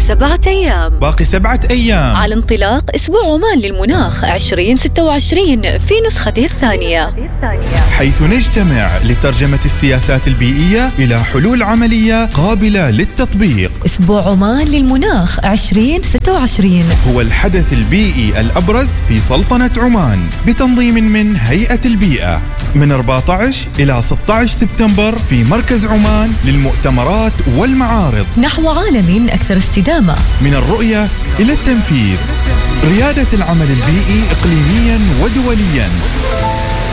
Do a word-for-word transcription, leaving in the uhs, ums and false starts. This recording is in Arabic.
سبعة أيام باقي سبعة أيام على انطلاق أسبوع عمان للمناخ عشرين ستة وعشرين في نسخته الثانية، حيث نجتمع لترجمة السياسات البيئية إلى حلول عملية قابلة للتطبيق. أسبوع عمان للمناخ عشرين ستة وعشرين هو الحدث البيئي الأبرز في سلطنة عمان بتنظيم من هيئة البيئة من أربعة عشر إلى ستة عشر سبتمبر في مركز عمان للمؤتمرات والمعارض، نحو عالم أكثر استدامة، من الرؤية إلى التنفيذ، ريادة العمل البيئي إقليميا ودوليا.